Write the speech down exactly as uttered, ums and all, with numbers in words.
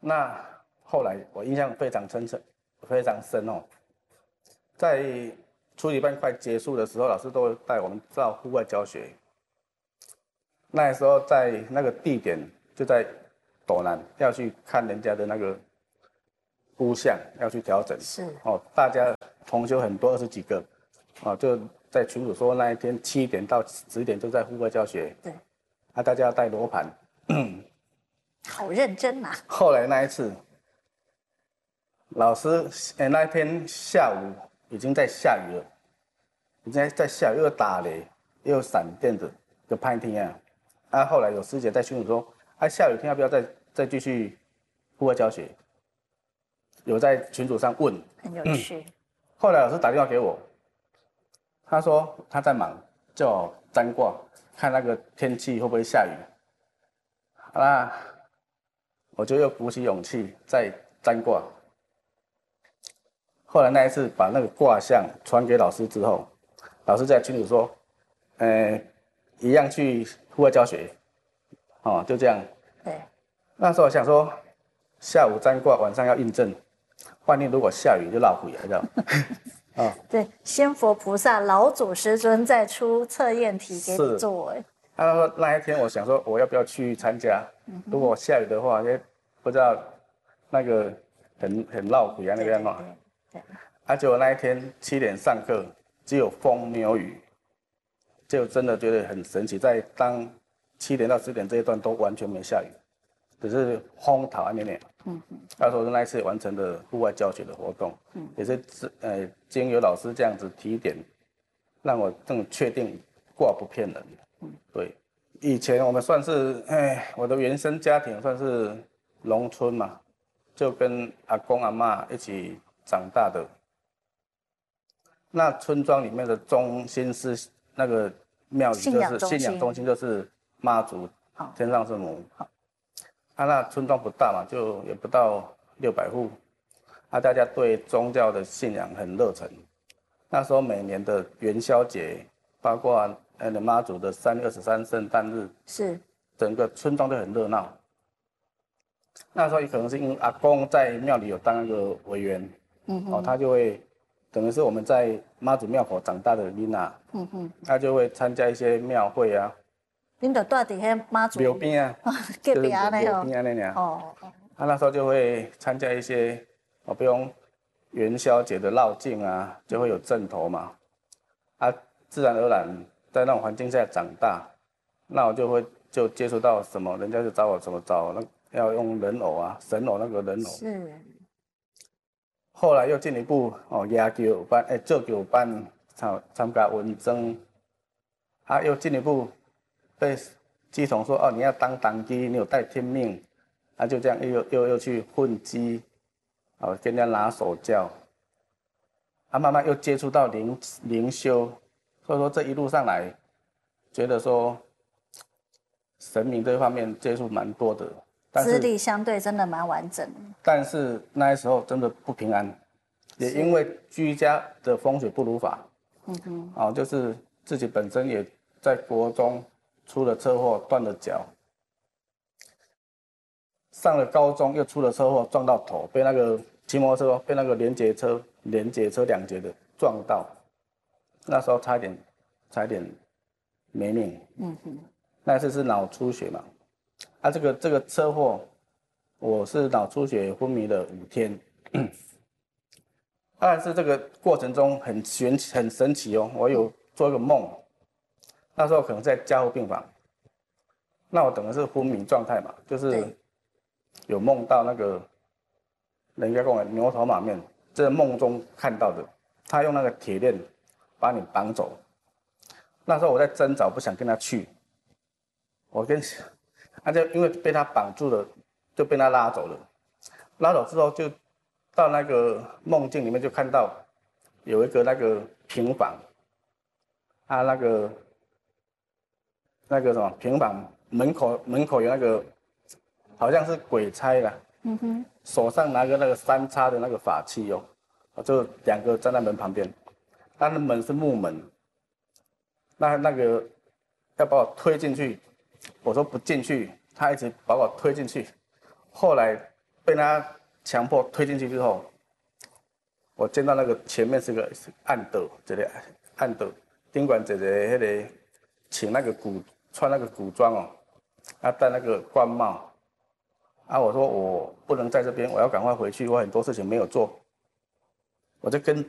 那后来我印象非常深刻，非常深哦。在初级班快结束的时候，老师都会带我们到户外教学。那时候在那个地点就在斗南，要去看人家的那个屋项，要去调整。 是哦，大家同修很多，二十几个，哦，就在群组说那一天七点到十点就在户外教学。 对， 啊，大家要带罗盘。 好认真呐、啊。 后来那一次，老师，欸、那一天下午已经在下雨了，已经在下雨，又打雷，又有闪电的，就拍天啊。啊，后来有师姐在群组说，啊，下雨天要不要再再继续户外教学？有在群组上问， 很有趣。嗯、 后来老师打电话给我，他说他在忙，叫我占卦，看那个天气会不会下雨。好啦，我就又鼓起勇气再占卦。后来那一次把那个卦象传给老师之后，老师在群组说，呃，一样去户外教学，哦，就这样。 对。 那时候我想说，下午占卦，晚上要印证，万一如果下雨就落雨了，这样。 啊，对，仙佛菩萨、老祖师尊再出测验题给你做。哎， 他说那一天我想说，我要不要去参加？嗯、如果下雨的话，也不知道那个很很落雨啊那个样嘛。对。啊，结果那一天七点上课，只有风没有雨，就真的觉得很神奇。在当七点到十点这一段都完全没下雨，只是风讨一点点。嗯嗯。他说那一次完成的户外教学的活动，嗯，也是呃经由老师这样子提点，让我更确定卦不骗人。嗯，对。以前我们算是哎，我的原生家庭算是农村嘛，就跟阿公阿嬷一起长大的。那村庄里面的中心是那个庙宇，就是信仰中心，就是妈祖天上圣母。好，啊，那村庄不大嘛，就也不到六百户，啊，大家对宗教的信仰很热忱。那时候每年的元宵节，包括呃妈祖的三月二十三圣诞日， 是整个村庄都很热闹。那时候也可能是因为阿公在庙里有当那个委员，嗯，哦，他就会。等于是我们在妈祖庙口长大的囡仔，嗯哼，他就会参加一些庙会啊。 恁就住伫迄妈祖庙边啊， 隔壁安尼哦，边安尼尔。哦哦。他那时候就会参加一些，哦，比如元宵节的绕境啊，就会有阵头嘛。啊，自然而然在那种环境下长大，那我就会就接触到什么，人家就找我怎么找那要用人偶啊，神偶那个人偶。 是。 后来又进一步哦，野球班诶，做球班参参加文征，啊，又进一步被鸡童说哦，你要当党机，你有带天命，啊，就这样又又又去混鸡，哦，跟人家拿手教，啊，慢慢又接触到灵灵修，所以说这一路上来，觉得说神明这方面接触蛮多的。 资历相对真的蛮完整的， 但是那时候真的不平安，也因为居家的风水不如法，嗯哼，哦，就是自己本身也在国中出了车祸断了脚，上了高中又出了车祸撞到头，被那个骑摩托车被那个连结车连结车两节的撞到，那时候差点差点没命，嗯哼，那次是脑出血嘛。啊，这个这个车祸，我是脑出血昏迷了五天，但是这个过程中很玄很神奇哦。我有做一个梦，那时候可能在加护病房，那我等的是昏迷状态嘛，就是有梦到那个人家跟我牛头马面，这梦中看到的，他用那个铁链把你绑走。那时候我在挣扎，不想跟他去，我跟。那、啊、就因为被他绑住了，就被他拉走了。拉走之后，就到那个梦境里面，就看到有一个那个平房，啊，那个那个什么平房门口门口有那个好像是鬼差啦，嗯哼，手上拿个那个三叉的那个法器哦，就两个站在门旁边，他的门是木门，那那个要把我推进去。我说不进去，他一直把我推进去。后来被他强迫推进去之后，我见到那个前面是个暗斗，这个暗斗，顶管一个迄个请那个古穿那个古装哦，啊戴那个官帽，啊我说我不能在这边，我要赶快回去，我很多事情没有做，我就跟